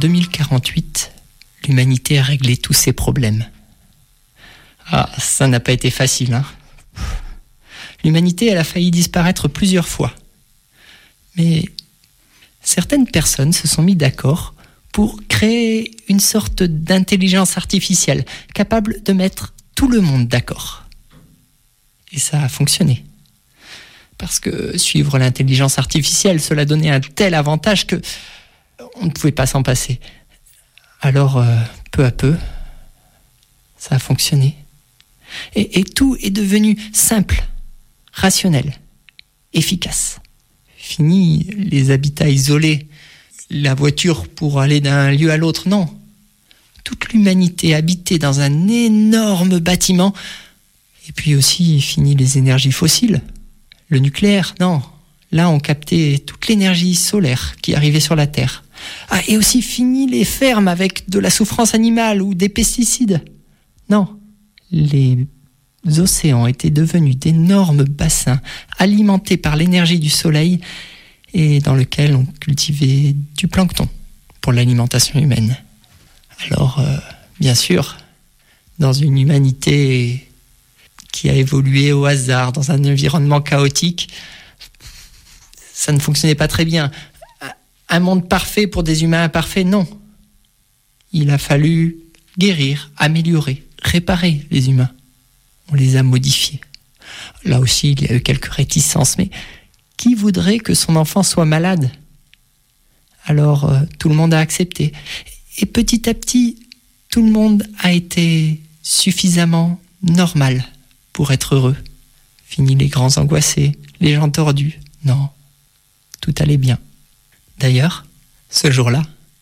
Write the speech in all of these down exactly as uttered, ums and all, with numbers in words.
deux mille quarante-huit, l'humanité a réglé tous ses problèmes. Ah, ça n'a pas été facile, hein. L'humanité, elle a failli disparaître plusieurs fois. Mais certaines personnes se sont mis d'accord pour créer une sorte d'intelligence artificielle capable de mettre tout le monde d'accord. Et ça a fonctionné. Parce que suivre l'intelligence artificielle, cela donnait un tel avantage que on ne pouvait pas s'en passer. Alors, euh, peu à peu, ça a fonctionné. Et, et tout est devenu simple, rationnel, efficace. Fini les habitats isolés, la voiture pour aller d'un lieu à l'autre, non. Toute l'humanité habitait dans un énorme bâtiment. Et puis aussi, fini les énergies fossiles. Le nucléaire, non. Là, on captait toute l'énergie solaire qui arrivait sur la Terre. Ah, et aussi fini les fermes avec de la souffrance animale ou des pesticides. Non. Les océans étaient devenus d'énormes bassins alimentés par l'énergie du soleil et dans lesquels on cultivait du plancton pour l'alimentation humaine. Alors, euh, bien sûr, dans une humanité qui a évolué au hasard, dans un environnement chaotique, ça ne fonctionnait pas très bien. Un monde parfait pour des humains imparfaits, non. Il a fallu guérir, améliorer, réparer les humains. On les a modifiés. Là aussi, il y a eu quelques réticences, mais qui voudrait que son enfant soit malade ? Alors, euh, tout le monde a accepté. Et petit à petit, tout le monde a été suffisamment normal pour être heureux. Fini les grands angoissés, les gens tordus. Non, tout allait bien. D'ailleurs, ce jour-là,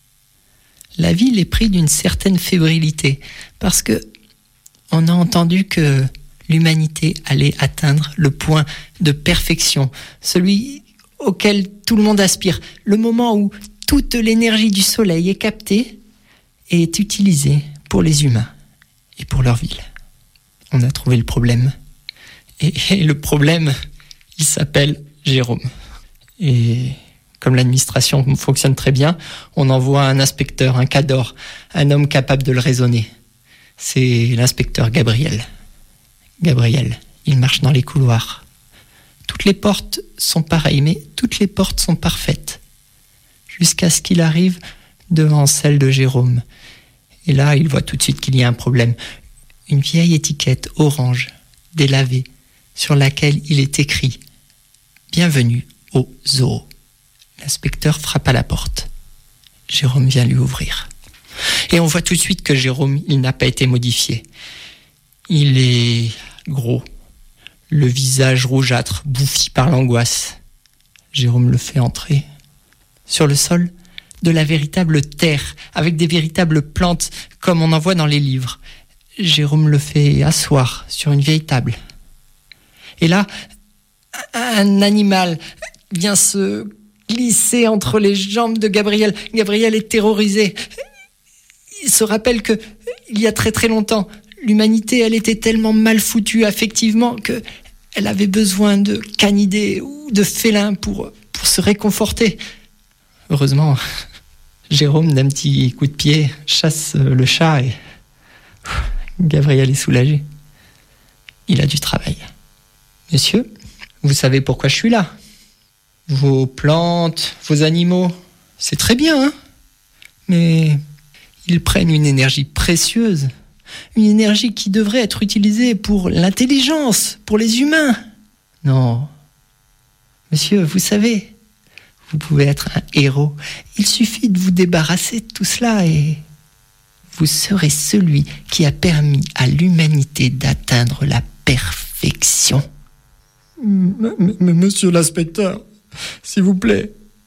la ville est prise d'une certaine fébrilité parce que on a entendu que l'humanité allait atteindre le point de perfection, celui auquel tout le monde aspire, le moment où toute l'énergie du soleil est captée et est utilisée pour les humains et pour leur ville. On a trouvé le problème. Et, et le problème, il s'appelle Jérôme. Et comme l'administration fonctionne très bien, on envoie un inspecteur, un cador, un homme capable de le raisonner. C'est l'inspecteur Gabriel. Gabriel, il marche dans les couloirs. Toutes les portes sont pareilles, mais toutes les portes sont parfaites. Jusqu'à ce qu'il arrive devant celle de Jérôme. Et là, il voit tout de suite qu'il y a un problème. Une vieille étiquette orange, délavée, sur laquelle il est écrit « Bienvenue au zoo ». L'inspecteur frappe à la porte. Jérôme vient lui ouvrir. Et on voit tout de suite que Jérôme, il n'a pas été modifié. Il est gros, le visage rougeâtre, bouffi par l'angoisse. Jérôme le fait entrer. Sur le sol, de la véritable terre, avec des véritables plantes, comme on en voit dans les livres. Jérôme le fait asseoir sur une vieille table. Et là, un animal vient se glisser entre les jambes de Gabriel. Gabriel est terrorisé. Il se rappelle que, il y a très très longtemps, l'humanité, elle était tellement mal foutue affectivement que elle avait besoin de canidés ou de félins pour, pour se réconforter. Heureusement, Jérôme, d'un petit coup de pied, chasse le chat et Gabriel est soulagé. Il a du travail. Monsieur, vous savez pourquoi je suis là ? Vos plantes, vos animaux, c'est très bien, hein ? Mais ils prennent une énergie précieuse, une énergie qui devrait être utilisée pour l'intelligence, pour les humains. Non. Monsieur, vous savez, vous pouvez être un héros. Il suffit de vous débarrasser de tout cela et vous serez celui qui a permis à l'humanité d'atteindre la perfection. M- m- monsieur l'inspecteur, s'il vous plaît,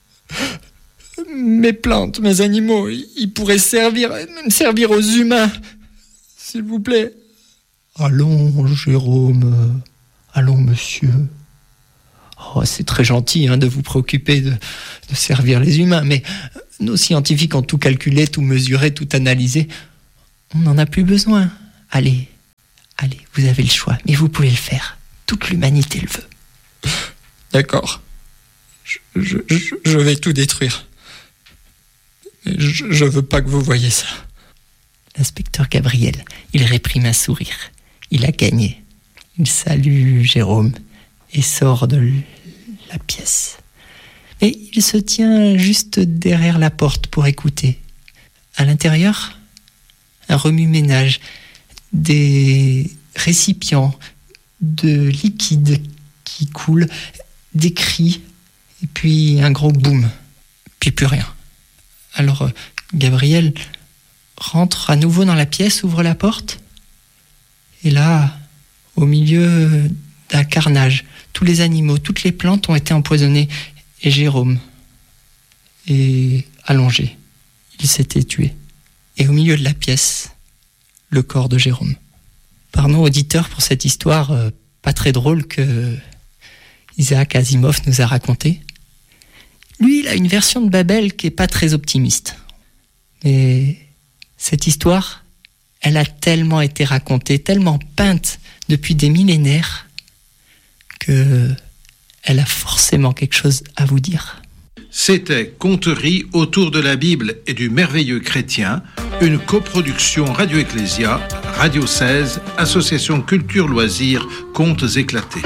mes plantes, mes animaux, ils pourraient servir, servir aux humains, s'il vous plaît. Allons, Jérôme, allons, monsieur. Oh, c'est très gentil hein, de vous préoccuper de, de servir les humains, mais nos scientifiques ont tout calculé, tout mesuré, tout analysé. On n'en a plus besoin. Allez, allez, vous avez le choix, mais vous pouvez le faire. Toute l'humanité le veut. D'accord. Je, je, je, je vais tout détruire. Je, je veux pas que vous voyiez ça. L'inspecteur Gabriel, il réprime un sourire. Il a gagné. Il salue Jérôme et sort de la pièce. Mais il se tient juste derrière la porte pour écouter. À l'intérieur, un remue-ménage, des récipients, de liquide qui coule, des cris, et puis un gros boum, puis plus rien. Alors Gabriel rentre à nouveau dans la pièce, ouvre la porte, et là, au milieu d'un carnage, tous les animaux, toutes les plantes ont été empoisonnées, et Jérôme est allongé. Il s'était tué. Et au milieu de la pièce, le corps de Jérôme. Pardon, auditeur, pour cette histoire euh, pas très drôle que Isaac Asimov nous a racontée. Lui, il a une version de Babel qui est pas très optimiste. Mais cette histoire, elle a tellement été racontée, tellement peinte depuis des millénaires, que elle a forcément quelque chose à vous dire. C'était Conteries autour de la Bible et du merveilleux chrétien, une coproduction Radio Ecclésia, Radio seize, Association Culture Loisirs, Contes éclatés.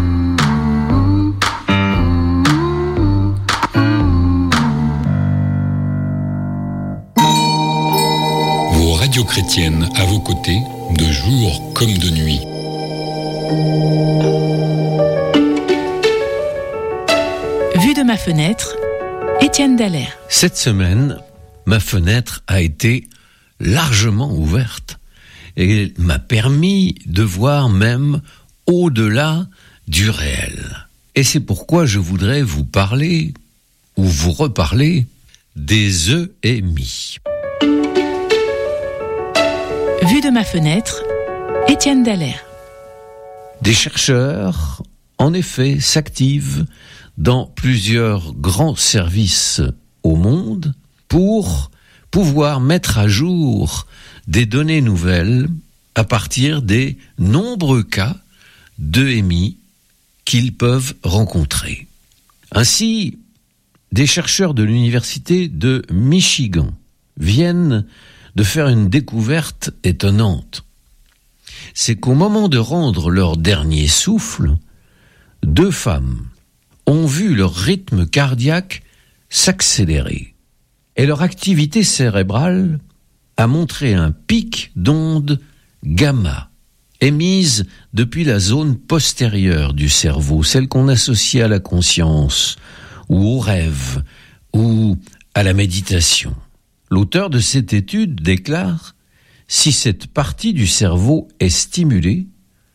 Vos radios chrétiennes à vos côtés, de jour comme de nuit. Vue de ma fenêtre, Étienne Dallaire. Cette semaine, ma fenêtre a été largement ouverte et m'a permis de voir même au-delà du réel. Et c'est pourquoi je voudrais vous parler, ou vous reparler, des E M I. Vue de ma fenêtre, Étienne Dallaire. Des chercheurs, en effet, s'activent dans plusieurs grands services au monde pour pouvoir mettre à jour des données nouvelles à partir des nombreux cas d'E M I qu'ils peuvent rencontrer. Ainsi, des chercheurs de l'université de Michigan viennent de faire une découverte étonnante. C'est qu'au moment de rendre leur dernier souffle, deux femmes ont vu leur rythme cardiaque s'accélérer et leur activité cérébrale a montré un pic d'ondes gamma émise depuis la zone postérieure du cerveau, celle qu'on associe à la conscience ou au rêve ou à la méditation. L'auteur de cette étude déclare: si cette partie du cerveau est stimulée,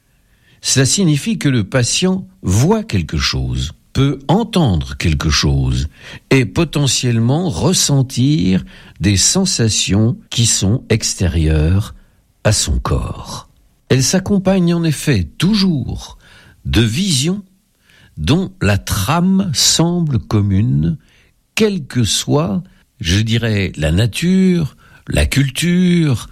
cela signifie que le patient voit quelque chose, peut entendre quelque chose et potentiellement ressentir des sensations qui sont extérieures à son corps. Elle s'accompagne en effet toujours de visions dont la trame semble commune, quelle que soit, je dirais, la nature, la culture,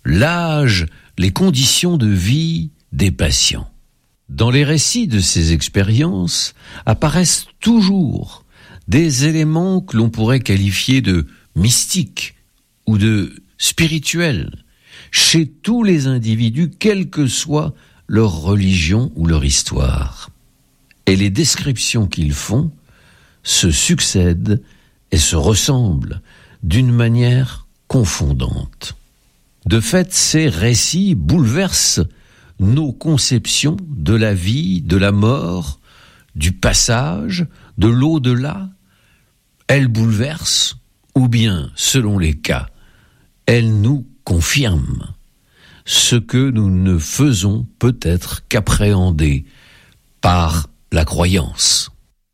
l'âge, les conditions de vie des patients. Dans les récits de ces expériences apparaissent toujours des éléments que l'on pourrait qualifier de mystiques ou de spirituels chez tous les individus, quelle que soit leur religion ou leur histoire. Et les descriptions qu'ils font se succèdent et se ressemblent d'une manière confondante. De fait, ces récits bouleversent nos conceptions de la vie, de la mort, du passage, de l'au-delà. Elles bouleversent, ou bien, selon les cas, elles nous confirment ce que nous ne faisons peut-être qu'appréhender par la croyance.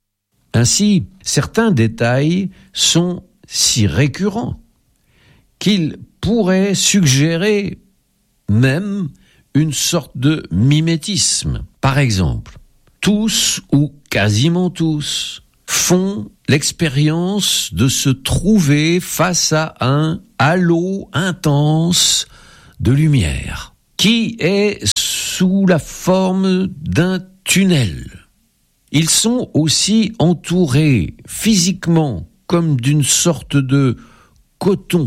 Ainsi, certains détails sont si récurrents qu'ils pourraient suggérer même une sorte de mimétisme. Par exemple, tous ou quasiment tous font l'expérience de se trouver face à un halo intense de lumière qui est sous la forme d'un tunnel. Ils sont aussi entourés physiquement comme d'une sorte de coton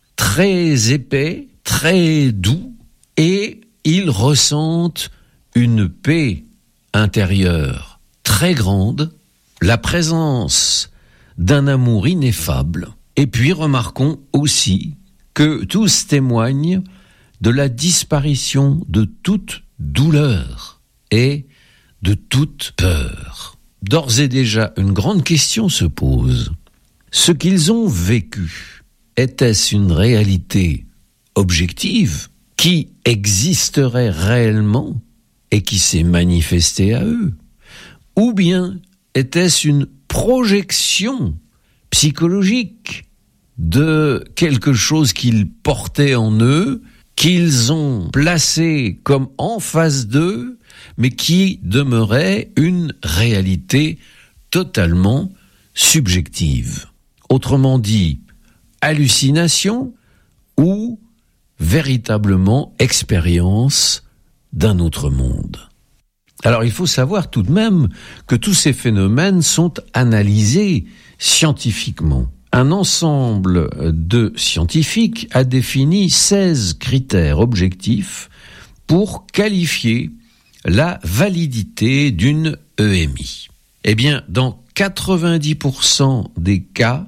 très épais, très doux, et ils ressentent une paix intérieure très grande, la présence d'un amour ineffable. Et puis remarquons aussi que tous témoignent de la disparition de toute douleur et de toute peur. D'ores et déjà, une grande question se pose. Ce qu'ils ont vécu, était-ce une réalité objective qui existerait réellement et qui s'est manifestée à eux? Ou bien était-ce une projection psychologique de quelque chose qu'ils portaient en eux, qu'ils ont placé comme en face d'eux, mais qui demeurait une réalité totalement subjective? Autrement dit, hallucination ou véritablement expérience d'un autre monde. Alors il faut savoir tout de même que tous ces phénomènes sont analysés scientifiquement. Un ensemble de scientifiques a défini seize critères objectifs pour qualifier la validité d'une E M I. Eh bien, dans quatre-vingt-dix pour cent des cas,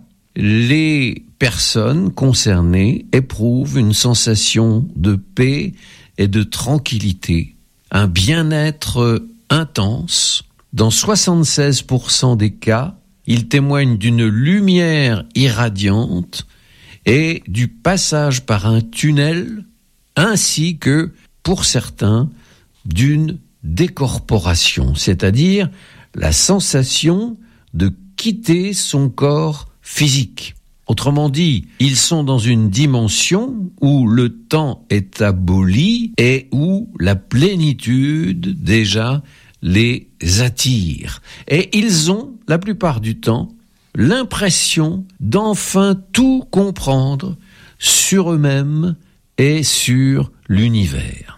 les personnes concernées éprouvent une sensation de paix et de tranquillité, un bien-être intense. Dans soixante-seize pour cent des cas, ils témoignent d'une lumière irradiante et du passage par un tunnel, ainsi que, pour certains, d'une décorporation, c'est-à-dire la sensation de quitter son corps physique. Autrement dit, ils sont dans une dimension où le temps est aboli et où la plénitude déjà les attire. Et ils ont, la plupart du temps, l'impression d'enfin tout comprendre sur eux-mêmes et sur l'univers.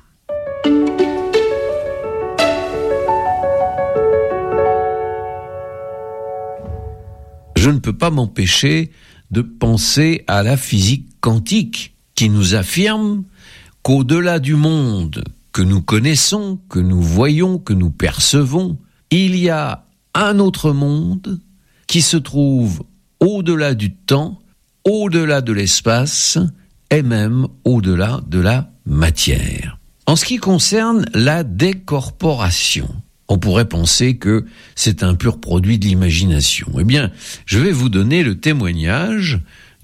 Je ne peux pas m'empêcher de penser à la physique quantique qui nous affirme qu'au-delà du monde que nous connaissons, que nous voyons, que nous percevons, il y a un autre monde qui se trouve au-delà du temps, au-delà de l'espace et même au-delà de la matière. En ce qui concerne la décorporation, on pourrait penser que c'est un pur produit de l'imagination. Eh bien, je vais vous donner le témoignage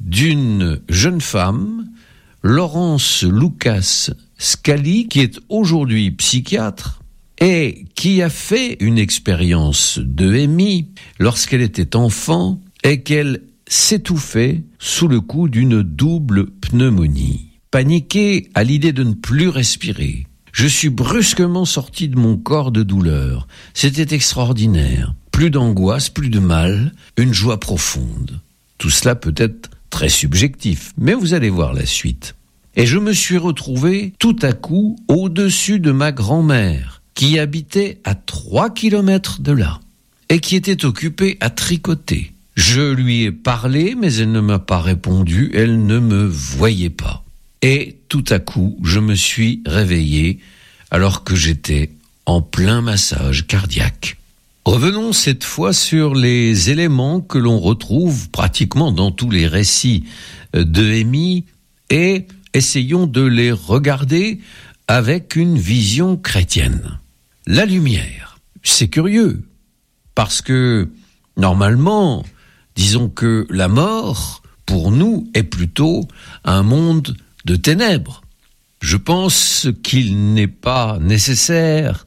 d'une jeune femme, Laurence Lucas Scali, qui est aujourd'hui psychiatre et qui a fait une expérience d'E M I lorsqu'elle était enfant et qu'elle s'étouffait sous le coup d'une double pneumonie. Paniquée à l'idée de ne plus respirer, je suis brusquement sorti de mon corps de douleur. C'était extraordinaire. Plus d'angoisse, plus de mal, une joie profonde. Tout cela peut être très subjectif, mais vous allez voir la suite. Et je me suis retrouvé tout à coup au-dessus de ma grand-mère, qui habitait à trois kilomètres de là, et qui était occupée à tricoter. Je lui ai parlé, mais elle ne m'a pas répondu, elle ne me voyait pas. Et tout à coup, je me suis réveillé alors que j'étais en plein massage cardiaque. Revenons cette fois sur les éléments que l'on retrouve pratiquement dans tous les récits de E M I et essayons de les regarder avec une vision chrétienne. La lumière, c'est curieux, parce que normalement, disons que la mort, pour nous, est plutôt un monde de ténèbres. Je pense qu'il n'est pas nécessaire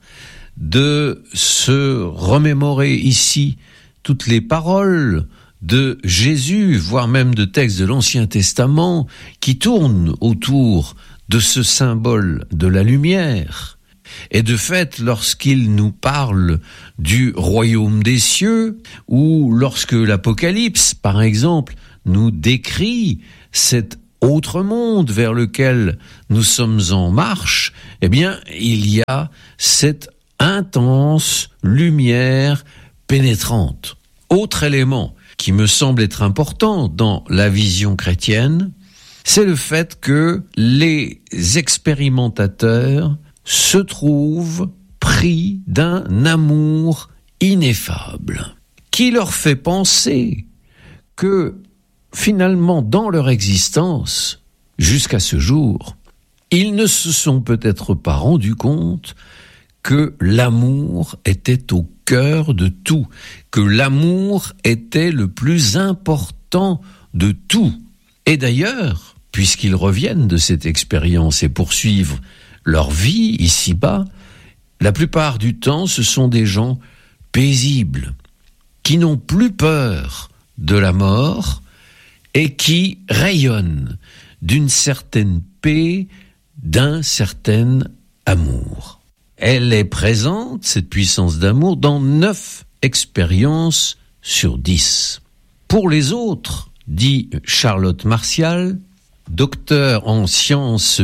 de se remémorer ici toutes les paroles de Jésus, voire même de textes de l'Ancien Testament, qui tournent autour de ce symbole de la lumière. Et de fait, lorsqu'il nous parle du royaume des cieux, ou lorsque l'Apocalypse, par exemple, nous décrit cet autre monde vers lequel nous sommes en marche, eh bien, il y a cette intense lumière pénétrante. Autre élément qui me semble être important dans la vision chrétienne, c'est le fait que les expérimentateurs se trouvent pris d'un amour ineffable, qui leur fait penser que finalement, dans leur existence, jusqu'à ce jour, ils ne se sont peut-être pas rendus compte que l'amour était au cœur de tout, que l'amour était le plus important de tout. Et d'ailleurs, puisqu'ils reviennent de cette expérience et poursuivent leur vie ici-bas, la plupart du temps, ce sont des gens paisibles, qui n'ont plus peur de la mort et qui rayonnent d'une certaine paix, d'un certain amour. Elle est présente, cette puissance d'amour, dans neuf expériences sur dix. Pour les autres, dit Charlotte Martial, docteur en sciences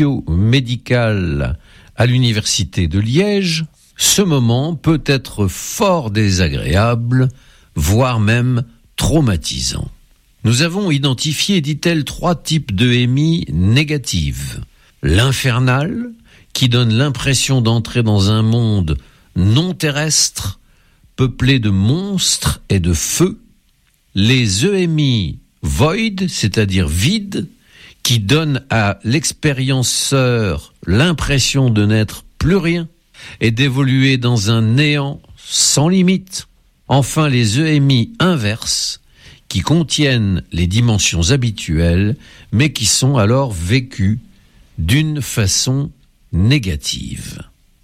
biomédicales à l'université de Liège, ce moment peut être fort désagréable, voire même traumatisant. Nous avons identifié, dit-elle, trois types d'euémies négatives. L'infernal, qui donne l'impression d'entrer dans un monde non terrestre, peuplé de monstres et de feu. Les euémies void, c'est-à-dire vides, qui donnent à l'expérienceur l'impression de n'être plus rien et d'évoluer dans un néant sans limite. Enfin, les euémies inverses, qui contiennent les dimensions habituelles, mais qui sont alors vécues d'une façon négative.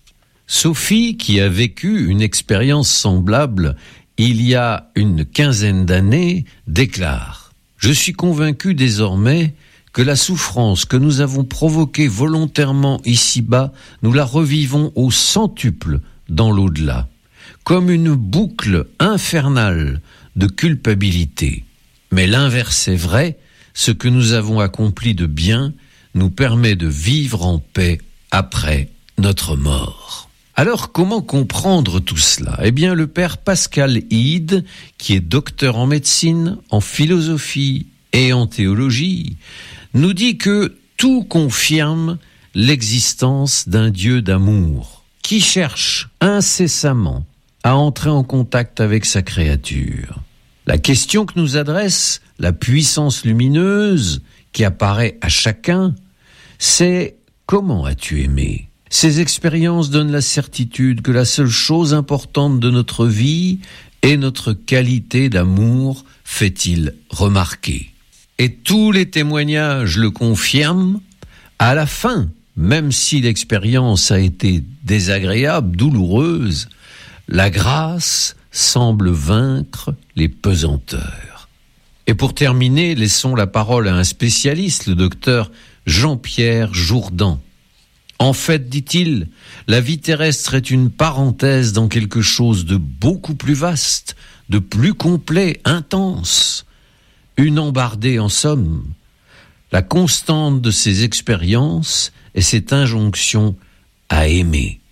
Sophie, qui a vécu une expérience semblable il y a une quinzaine d'années, déclare « Je suis convaincu désormais que la souffrance que nous avons provoquée volontairement ici-bas, nous la revivons au centuple dans l'au-delà, comme une boucle infernale de culpabilité. Mais l'inverse est vrai, ce que nous avons accompli de bien nous permet de vivre en paix après notre mort. » Alors, comment comprendre tout cela ? Eh bien, le père Pascal Hyde, qui est docteur en médecine, en philosophie et en théologie, nous dit que tout confirme l'existence d'un Dieu d'amour, qui cherche incessamment à entrer en contact avec sa créature. La question que nous adresse la puissance lumineuse qui apparaît à chacun, c'est « Comment as-tu aimé ?» Ces expériences donnent la certitude que la seule chose importante de notre vie est notre qualité d'amour, fait-il remarquer. Et tous les témoignages le confirment. À la fin, même si l'expérience a été désagréable, douloureuse, la grâce semble vaincre les pesanteurs. Et pour terminer, laissons la parole à un spécialiste, le docteur Jean-Pierre Jourdan. En fait, dit-il, la vie terrestre est une parenthèse dans quelque chose de beaucoup plus vaste, de plus complet, intense. Une embardée en somme. La constante de ces expériences est cette injonction à aimer.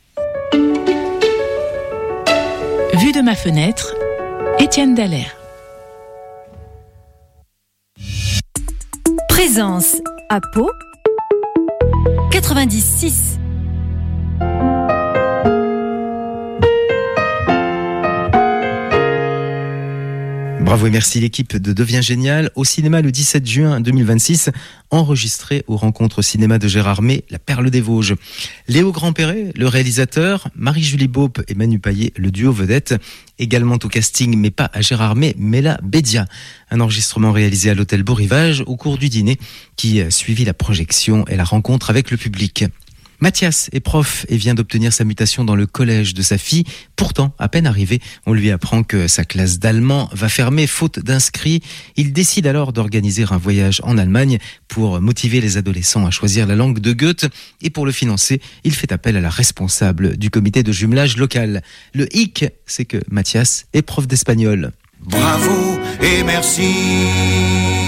Vue de ma fenêtre, Étienne Dallaire. Présence à Pau quatre-vingt-dix six. Bravo et merci l'équipe de Devient Génial au cinéma le dix-sept juin deux mille vingt-six, enregistré aux rencontres cinéma de Gérard May, La Perle des Vosges. Léo Grandperret, le réalisateur, Marie-Julie Beaupe et Manu Payet, le duo vedette, également au casting, mais pas à Gérard May, Mela Bédia. Un enregistrement réalisé à l'hôtel Beau Rivage au cours du dîner qui suivit la projection et la rencontre avec le public. Mathias est prof et vient d'obtenir sa mutation dans le collège de sa fille. Pourtant, à peine arrivé, on lui apprend que sa classe d'allemand va fermer faute d'inscrits. Il décide alors d'organiser un voyage en Allemagne pour motiver les adolescents à choisir la langue de Goethe. Et pour le financer, il fait appel à la responsable du comité de jumelage local. Le hic, c'est que Mathias est prof d'espagnol. Bravo et merci.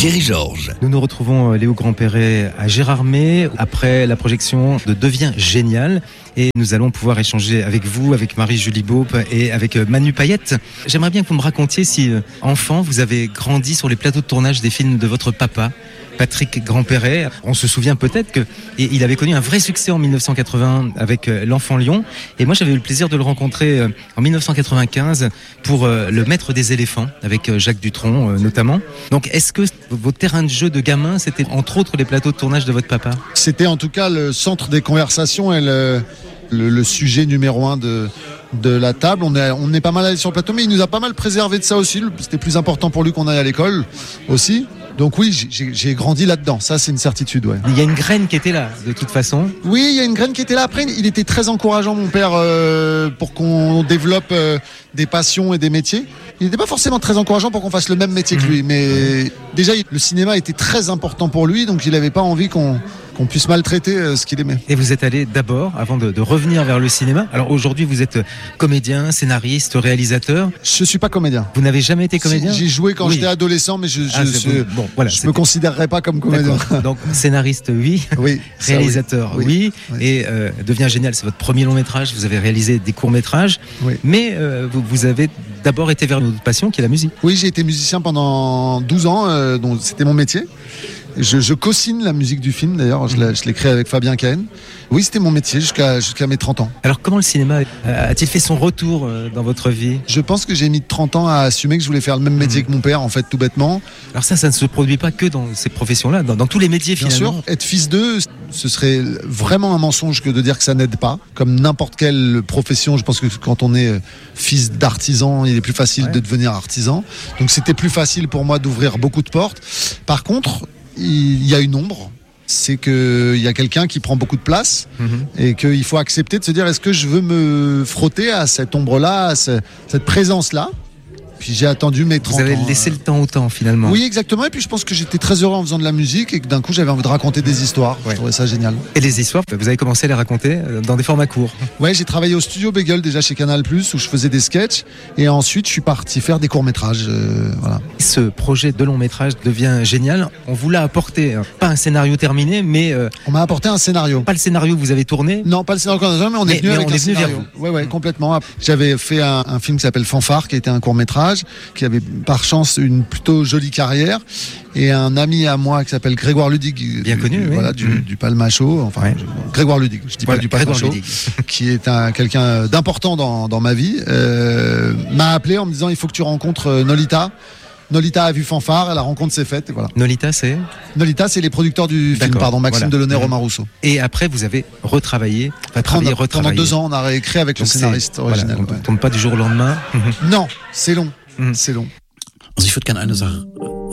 Thierry Georges. Nous nous retrouvons, Léo Grand-Perret, à Gérardmer, après la projection de Deviens génial. Et nous allons pouvoir échanger avec vous, avec Marie-Julie Beaupe et avec Manu Payette. J'aimerais bien que vous me racontiez si, enfant, vous avez grandi sur les plateaux de tournage des films de votre papa, Patrick Grand-Perret. On se souvient peut-être qu'il avait connu un vrai succès en dix-neuf cent quatre-vingt avec L'Enfant Lion. Et moi, j'avais eu le plaisir de le rencontrer en dix-neuf cent quatre-vingt-quinze pour Le Maître des éléphants, avec Jacques Dutronc notamment. Donc, est-ce que vos terrains de jeu de gamin, c'était entre autres les plateaux de tournage de votre papa ? C'était en tout cas le centre des conversations et le, le, le sujet numéro un de, de la table. On est, on est pas mal allé sur le plateau, mais il nous a pas mal préservé de ça aussi. C'était plus important pour lui qu'on aille à l'école aussi. Donc oui, j'ai, j'ai grandi là-dedans, ça c'est une certitude. Ouais. Il y a une graine qui était là, de toute façon. Oui, il y a une graine qui était là. Après, il était très encourageant, mon père, euh, pour qu'on développe euh, des passions et des métiers. Il n'était pas forcément très encourageant pour qu'on fasse le même métier que lui, mais déjà le cinéma était très important pour lui, donc il n'avait pas envie qu'on, qu'on puisse maltraiter euh, ce qu'il aimait. Et vous êtes allé d'abord, avant de, de revenir vers le cinéma. Alors aujourd'hui, vous êtes comédien, scénariste, réalisateur. Je suis pas comédien. Vous n'avez jamais été comédien ? si, J'ai joué quand oui. j'étais adolescent, mais je, je, ah, je, bon. Bon, voilà, je me considérerais pas comme comédien. D'accord. Donc scénariste, oui. Oui. Réalisateur, oui. oui. oui. Et euh, Deviens génial, c'est votre premier long métrage. Vous avez réalisé des courts métrages. Oui. Mais euh, vous, vous avez d'abord été vers une autre passion qui est la musique. Oui, j'ai été musicien pendant douze ans, euh, donc c'était mon métier. Je, je co-signe la musique du film, d'ailleurs, je l'ai, je l'ai créé avec Fabien Cahen. Oui, c'était mon métier jusqu'à, jusqu'à mes trente ans. Alors comment le cinéma a-t-il fait son retour dans votre vie ? Je pense que j'ai mis trente ans à assumer que je voulais faire le même métier mmh. que mon père, en fait, tout bêtement. Alors ça, ça ne se produit pas que dans ces professions-là, dans, dans tous les métiers Bien finalement. Bien sûr, être fils d'eux, ce serait vraiment un mensonge que de dire que ça n'aide pas. Comme n'importe quelle profession, je pense que quand on est fils d'artisan, il est plus facile ouais. de devenir artisan. Donc c'était plus facile pour moi d'ouvrir beaucoup de portes. Par contre, il y a une ombre, c'est qu'il y a quelqu'un qui prend beaucoup de place mmh. et qu'il faut accepter de se dire est-ce que je veux me frotter à cette ombre-là, à ce, cette présence-là. Puis j'ai attendu mes trente ans. Vous avez laissé euh... le temps au temps finalement. Oui, exactement. Et puis je pense que j'étais très heureux en faisant de la musique et que d'un coup j'avais envie de raconter des histoires. Ouais. Je trouvais ça génial. Et les histoires, vous avez commencé à les raconter dans des formats courts. Ouais, j'ai travaillé au studio Bagel déjà chez Canal plus, où je faisais des sketchs. Et ensuite je suis parti faire des courts-métrages. Euh, voilà. Ce projet de long-métrage devient génial. On vous l'a apporté, pas un scénario terminé, mais... Euh, on m'a apporté un scénario. Pas le scénario que vous avez tourné. Non, pas le scénario qu'on a tourné, mais on est mais, venu mais avec on un est venu scénario. Vers vous. Ouais, ouais, complètement. J'avais fait un, un film qui s'appelle Fanfare, qui était un court-métrage, qui avait par chance une plutôt jolie carrière, et un ami à moi qui s'appelle Grégoire Ludig, bien du, connu, du, oui. voilà, du, mmh. du Palmacho, enfin ouais. je, Grégoire Ludig, je dis voilà, pas du Palmacho, qui est un quelqu'un d'important dans, dans ma vie, euh, m'a appelé en me disant il faut que tu rencontres Nolita. Nolita a vu Fanfare, la rencontre s'est faite et voilà. Nolita, c'est Nolita, c'est les producteurs du D'accord, film, pardon, Maxime voilà. Delaunay, mmh. Romain Rousseau. Et après, vous avez retravaillé, enfin, pendant, retravaillé. pendant deux ans, on a réécrit avec Donc le scénariste original. Voilà, on ne tombe pas du jour au lendemain. Non, c'est long, mmh. c'est long. Also ich würde gerne eine Sache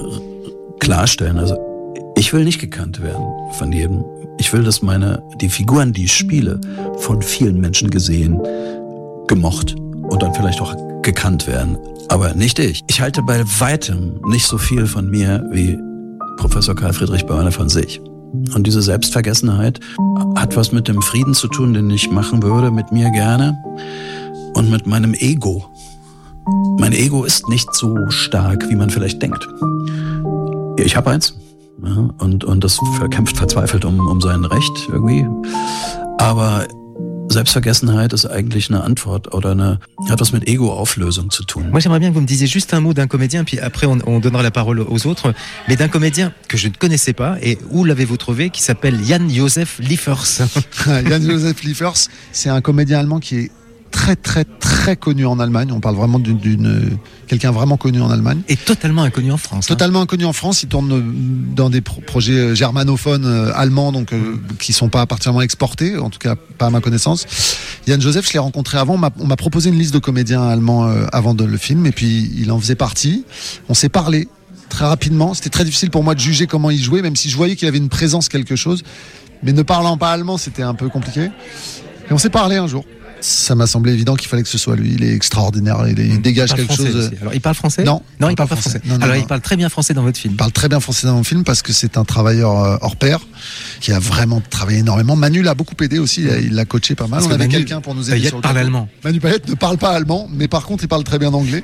klarstellen. Also ich will nicht gekannt werden von jedem. Ich will, dass meine die Figuren, die ich spiele, von vielen Menschen gesehen, gemocht und dann vielleicht auch gekannt werden. Aber nicht ich. Ich halte bei weitem nicht so viel von mir wie Professor Karl Friedrich Börne von sich. Und diese Selbstvergessenheit hat was mit dem Frieden zu tun, den ich machen würde, mit mir gerne und mit meinem Ego. Mein Ego ist nicht so stark, wie man vielleicht denkt. Ich habe eins, ja, und, und das kämpft verzweifelt um, um sein Recht irgendwie. Aber Selbstvergessenheit ist eigentlich eine Antwort oder eine, hat was mit Ego-Auflösung zu tun. Moi, j'aimerais bien que vous me disiez juste un mot d'un comédien, puis après on, on donnera la parole aux autres, mais d'un comédien que je ne connaissais pas, et où l'avez-vous trouvé, qui s'appelle Jan-Josef Liefers. Jan-Josef Liefers, c'est un comédien allemand qui est très très très connu en Allemagne. On parle vraiment d'une, d'une quelqu'un vraiment connu en Allemagne. Et totalement inconnu en France. Totalement hein. inconnu en France. Il tourne dans des pro- projets germanophones euh, allemands, donc euh, qui sont pas particulièrement exportés, en tout cas pas à ma connaissance. Yann Joseph, je l'ai rencontré avant. On m'a, on m'a proposé une liste de comédiens allemands euh, avant de, le film, et puis il en faisait partie. On s'est parlé très rapidement. C'était très difficile pour moi de juger comment il jouait, même si je voyais qu'il avait une présence, quelque chose. Mais ne parlant pas allemand, c'était un peu compliqué. Et on s'est parlé un jour. Ça m'a semblé évident qu'il fallait que ce soit lui. Il est extraordinaire. Il, est, il dégage il quelque chose. Aussi. Alors, il parle français ? Non. Non, il parle pas français. français. Non, non, Alors, non. il parle très bien français dans votre film. Il parle très bien français dans mon film parce que c'est un travailleur hors pair qui a vraiment travaillé énormément. Manu l'a beaucoup aidé aussi. Il, a, il l'a coaché pas mal. Parce On avait Manu, quelqu'un pour nous aider Payette sur le parle plateau. allemand. Manu Payette ne parle pas allemand, mais par contre, il parle très bien anglais.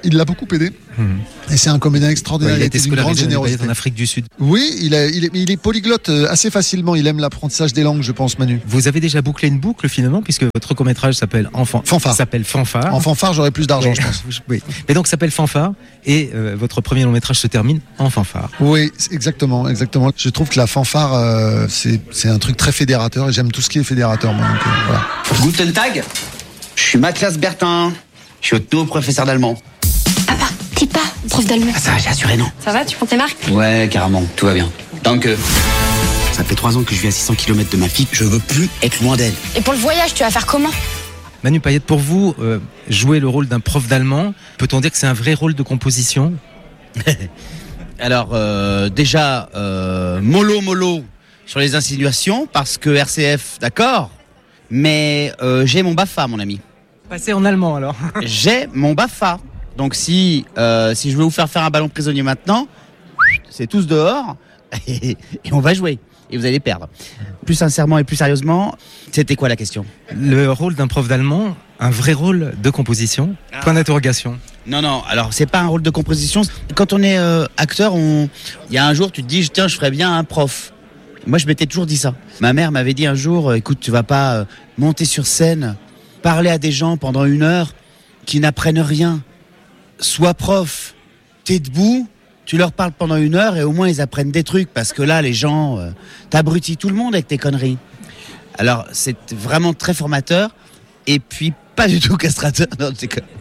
Il l'a beaucoup aidé. Mmh. Et c'est un comédien extraordinaire. Ouais, il a été d'une grande scolarisé générosité en Afrique du Sud. Oui, il, a, il, est, il est polyglotte assez facilement. Il aime l'apprentissage des langues, je pense, Manu. Vous avez déjà bouclé une boucle finalement, puisque votre court-métrage s'appelle Enfant. Fanfare. S'appelle Fanfare. En fanfare, j'aurais plus d'argent, oui. je pense. Oui. Mais donc, ça s'appelle Fanfare et euh, votre premier long métrage se termine en fanfare. Oui, exactement, exactement. Je trouve que la fanfare, euh, c'est, c'est un truc très fédérateur et j'aime tout ce qui est fédérateur, moi. Donc, euh, voilà. Guten Tag, je suis Mathias Bertin. Je suis votre nouveau professeur d'allemand. Papa, t'es pas prof d'allemand. Ah, ça va, j'ai assuré, non. Ça va, tu prends tes marques? Ouais, carrément, tout va bien. Danke. Ça fait trois ans que je vis à six cents kilomètres de ma fille. Je veux plus être loin d'elle. Et pour le voyage, tu vas faire comment? Manu Payette, pour vous, euh, jouer le rôle d'un prof d'allemand, peut-on dire que c'est un vrai rôle de composition? Alors, euh, déjà, euh, mollo mollo sur les insinuations, parce que R C F, d'accord, mais euh, j'ai mon BAFA, mon ami. Passez en allemand alors. J'ai mon BAFA. Donc si, euh, si je veux vous faire faire un ballon prisonnier maintenant, c'est tous dehors et, et on va jouer. Et vous allez perdre. Plus sincèrement et plus sérieusement, c'était quoi la question? Le rôle d'un prof d'allemand, un vrai rôle de composition? Ah. Point d'interrogation. Non, non, alors c'est pas un rôle de composition. Quand on est euh, acteur, on... il y a un jour, tu te dis, tiens, je ferais bien un prof. Moi, je m'étais toujours dit ça. Ma mère m'avait dit un jour, écoute, tu vas pas euh, monter sur scène, parler à des gens pendant une heure qui n'apprennent rien. Sois prof, t'es debout, tu leur parles pendant une heure et au moins ils apprennent des trucs, parce que là, les gens, euh, t'abrutis tout le monde avec tes conneries. Alors, c'est vraiment très formateur et puis pas du tout castrateur. Non, c'est que...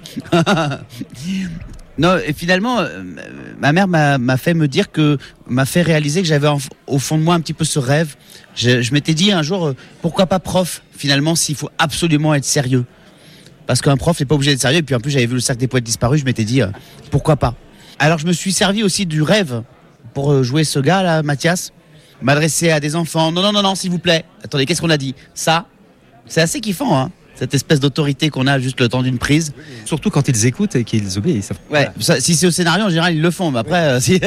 Non, et finalement, euh, ma mère m'a, m'a fait me dire que, m'a fait réaliser que j'avais en, au fond de moi un petit peu ce rêve. Je, je m'étais dit un jour, euh, pourquoi pas prof, finalement, s'il faut absolument être sérieux. Parce qu'un prof n'est pas obligé d'être sérieux. Et puis en plus, j'avais vu le cercle des poètes disparus, je m'étais dit, euh, pourquoi pas. Alors je me suis servi aussi du rêve pour euh, jouer ce gars-là, Mathias. M'adresser à des enfants. Non, non, non, non, s'il vous plaît. Attendez, qu'est-ce qu'on a dit? Ça, c'est assez kiffant, hein. Cette espèce d'autorité qu'on a juste le temps d'une prise. Surtout quand ils écoutent et qu'ils obéissent. Ouais, ça, si c'est au scénario, en général, ils le font. Mais après, euh, si...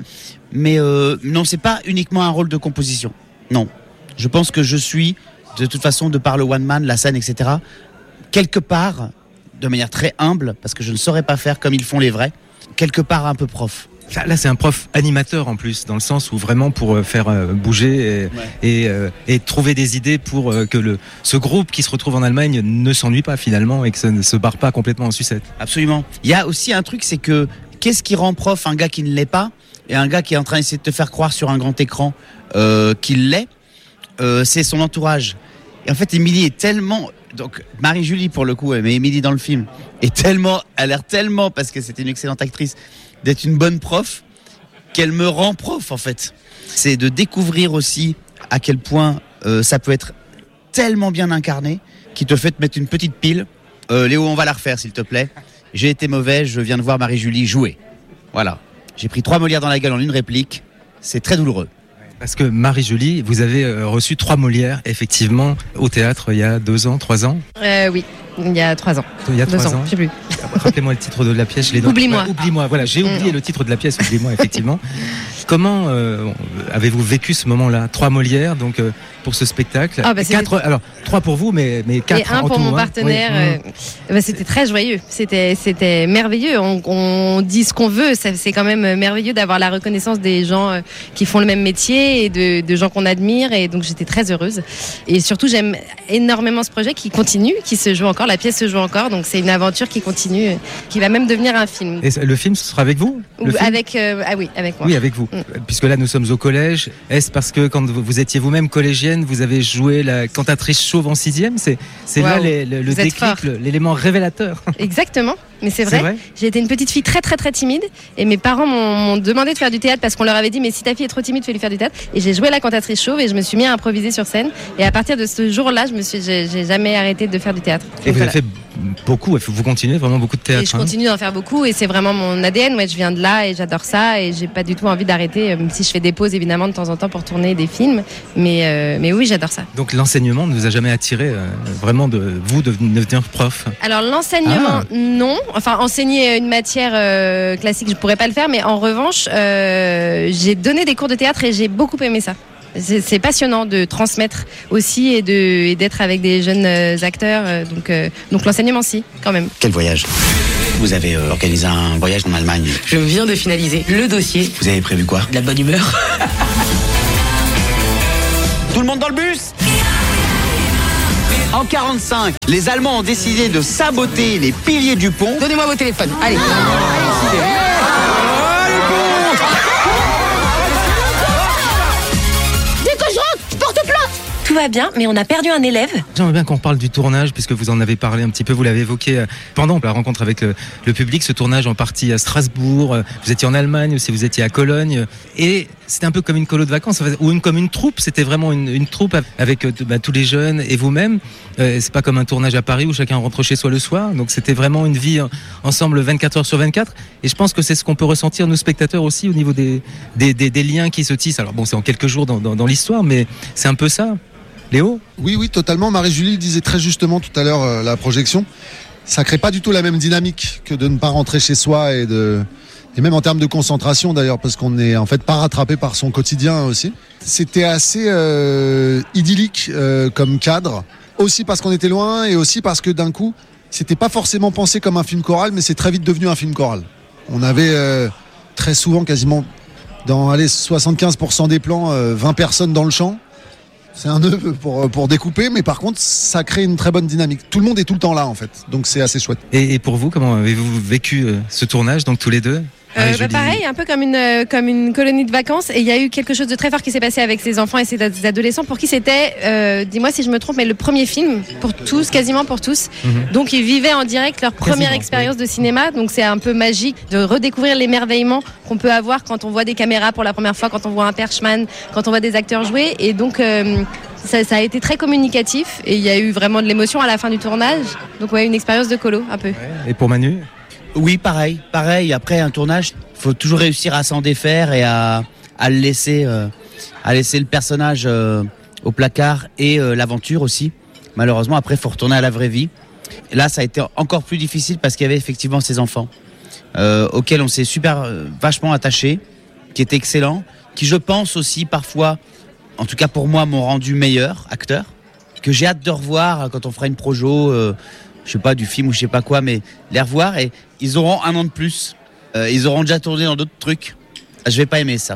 mais euh, non, c'est pas uniquement un rôle de composition. Non. Je pense que je suis, de toute façon, de par le one man, la scène, et cetera, quelque part, de manière très humble, parce que je ne saurais pas faire comme ils font les vrais, quelque part un peu prof. Là, c'est un prof animateur en plus, dans le sens où vraiment pour faire bouger et, ouais. et, euh, et trouver des idées pour que le, ce groupe qui se retrouve en Allemagne ne s'ennuie pas finalement et que ça ne se barre pas complètement en sucette. Absolument. Il y a aussi un truc, c'est que qu'est-ce qui rend prof un gars qui ne l'est pas et un gars qui est en train d'essayer de te faire croire sur un grand écran euh, qu'il l'est, euh, c'est son entourage. Et en fait, Émilie est tellement... Donc Marie-Julie pour le coup, mais Émilie dans le film, est tellement, elle a l'air tellement, parce que c'était une excellente actrice, d'être une bonne prof, qu'elle me rend prof en fait. C'est de découvrir aussi à quel point euh, ça peut être tellement bien incarné, qui te fait te mettre une petite pile. Euh, Léo, on va la refaire s'il te plaît. J'ai été mauvais, je viens de voir Marie-Julie jouer. Voilà. J'ai pris trois Molières dans la gueule en une réplique. C'est très douloureux. Parce que Marie-Julie, vous avez reçu trois Molières, effectivement, au théâtre il y a deux ans, trois ans euh, Oui, il y a trois ans. Il y a trois deux ans, ans. Je sais plus. Rappelez-moi le titre de la pièce. Je l'ai dans... Oublie-moi. Ouais, oublie-moi. Voilà, j'ai oublié mmh. le titre de la pièce. Oublie-moi, effectivement. Comment euh, avez-vous vécu ce moment-là? Trois Molières, donc euh, pour ce spectacle. Ah bah quatre. Alors trois pour vous, mais mais quatre et un en pour tout, mon hein. partenaire. Oui. Euh, bah, c'était très joyeux. C'était c'était merveilleux. On, on dit ce qu'on veut. Ça, c'est quand même merveilleux d'avoir la reconnaissance des gens euh, qui font le même métier et de, de gens qu'on admire. Et donc j'étais très heureuse. Et surtout, j'aime énormément ce projet qui continue, qui se joue encore. La pièce se joue encore. Donc c'est une aventure qui continue, qui va même devenir un film. Et le film, ce sera avec vous? Ou avec euh, ah oui, avec moi. Oui, avec vous. Mm. Puisque là, nous sommes au collège. Est-ce parce que quand vous étiez vous-même collégienne, vous avez joué la cantatrice chauve en sixième? C'est, c'est wow. là les, le, le déclic, le, l'élément révélateur. Exactement. Mais c'est vrai, c'est vrai, j'ai été une petite fille très très très timide et mes parents m'ont, m'ont demandé de faire du théâtre parce qu'on leur avait dit mais si ta fille est trop timide, fais lui faire du théâtre. Et j'ai joué la cantatrice chauve et je me suis mis à improviser sur scène. Et à partir de ce jour-là, je me suis, j'ai, j'ai jamais arrêté de faire du théâtre. Et donc, vous voilà. avez fait beaucoup, vous continuez vraiment beaucoup de théâtre. Et je continue d'en faire beaucoup et c'est vraiment mon A D N. Ouais, je viens de là et j'adore ça et j'ai pas du tout envie d'arrêter, même si je fais des pauses évidemment de temps en temps pour tourner des films. Mais, euh, mais oui, j'adore ça. Donc l'enseignement ne vous a jamais attiré euh, vraiment de vous de devenir prof? Alors l'enseignement, ah. non. Enfin enseigner une matière euh, classique, je pourrais pas le faire, mais en revanche, euh, j'ai donné des cours de théâtre et j'ai beaucoup aimé ça. C'est, c'est passionnant de transmettre aussi et, de, et d'être avec des jeunes acteurs, donc, euh, donc l'enseignement si, quand même. Quel voyage! Vous avez euh, organisé un voyage en Allemagne. Je viens de finaliser le dossier. Vous avez prévu quoi? De la bonne humeur. Tout le monde dans le bus? En quarante-cinq, les Allemands ont décidé de saboter les piliers du pont. Donnez-moi vos téléphones. Allez. Dès que je rentre, je porte plainte. Tout va bien, mais on a perdu un élève. J'aimerais bien qu'on parle du tournage, puisque vous en avez parlé un petit peu, vous l'avez évoqué pendant la rencontre avec le, le public, ce tournage en partie à Strasbourg, vous étiez en Allemagne aussi, vous étiez à Cologne, et c'était un peu comme une colo de vacances, ou une, comme une troupe, c'était vraiment une, une troupe avec bah, tous les jeunes et vous-même. Euh, c'est pas comme un tournage à Paris où chacun rentre chez soi le soir, donc c'était vraiment une vie ensemble vingt-quatre heures sur vingt-quatre, et je pense que c'est ce qu'on peut ressentir, nous spectateurs aussi, au niveau des, des, des, des liens qui se tissent. Alors bon, c'est en quelques jours dans, dans, dans l'histoire, mais c'est un peu ça. Léo ? Oui, oui, totalement. Marie-Julie le disait très justement tout à l'heure, euh, la projection. Ça crée pas du tout la même dynamique que de ne pas rentrer chez soi et de... Et même en termes de concentration d'ailleurs, parce qu'on n'est en fait pas rattrapé par son quotidien aussi. C'était assez euh, idyllique euh, comme cadre, aussi parce qu'on était loin et aussi parce que d'un coup, c'était pas forcément pensé comme un film choral, mais c'est très vite devenu un film choral. On avait euh, très souvent, quasiment dans allez, soixante-quinze pour cent des plans, euh, vingt personnes dans le champ. C'est un nœud pour, pour découper, mais par contre, ça crée une très bonne dynamique. Tout le monde est tout le temps là, en fait. Donc, c'est assez chouette. Et, et pour vous, comment avez-vous vécu euh, ce tournage, donc tous les deux ? Euh, bah pareil, un peu comme une, euh, comme une colonie de vacances. Et il y a eu quelque chose de très fort qui s'est passé avec ces enfants et ces adolescents pour qui c'était, euh, dis-moi si je me trompe, mais le premier film pour tous, quasiment pour tous. Mm-hmm. Donc ils vivaient en direct leur première quasiment, expérience oui. de cinéma. Donc c'est un peu magique de redécouvrir l'émerveillement qu'on peut avoir quand on voit des caméras pour la première fois, quand on voit un perchman, quand on voit des acteurs jouer. Et donc euh, ça, ça a été très communicatif et il y a eu vraiment de l'émotion à la fin du tournage. Donc ouais, une expérience de colo un peu. Ouais. Et pour Manu ? Oui, pareil, pareil. Après un tournage, faut toujours réussir à s'en défaire et à, à le laisser, euh, à laisser le personnage euh, au placard et euh, l'aventure aussi. Malheureusement, après, faut retourner à la vraie vie. Et là, ça a été encore plus difficile parce qu'il y avait effectivement ces enfants euh, auxquels on s'est super, euh, vachement attaché, qui étaient excellents, qui, je pense aussi parfois, en tout cas pour moi, m'ont rendu meilleur acteur, que j'ai hâte de revoir quand on fera une projo. Euh, je sais pas, du film ou je sais pas quoi, mais les revoir et ils auront un an de plus. Euh, ils auront déjà tourné dans d'autres trucs. Je vais pas aimer ça.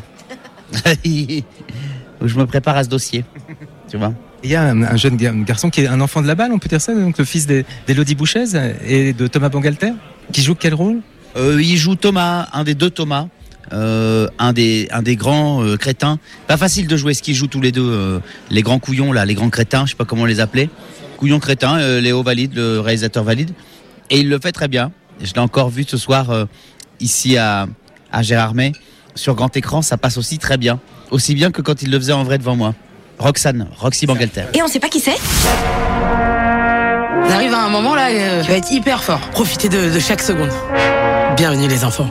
Je me prépare à ce dossier. Tu vois. Il y a un, un jeune garçon qui est un enfant de la balle, on peut dire ça, donc le fils des, d'Élodie Bouchez et de Thomas Bangalter, qui joue quel rôle ? euh, Il joue Thomas, un des deux Thomas. Euh, un des un des grands euh, crétins. Pas facile de jouer ce qu'ils jouent tous les deux, euh, les grands couillons là, les grands crétins, je sais pas comment les appeler. Couillon crétin, euh, Léo valide, le réalisateur valide, et il le fait très bien. Je l'ai encore vu ce soir euh, ici à à Gérardmer sur grand écran, ça passe aussi très bien, aussi bien que quand il le faisait en vrai devant moi. Roxane, Roxy Bangalter. Et on sait pas qui c'est ? On arrive à un moment là euh, qui va être hyper fort. Profitez de, de chaque seconde. Bienvenue les enfants.